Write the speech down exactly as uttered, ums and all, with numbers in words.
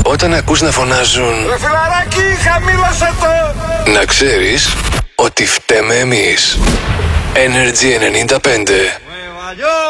Όταν ακούς να φωνάζουν Ρε φιλαράκι, χαμήλωσε το! να ξέρεις ότι φταίμε εμείς. Energy ενενήντα πέντε.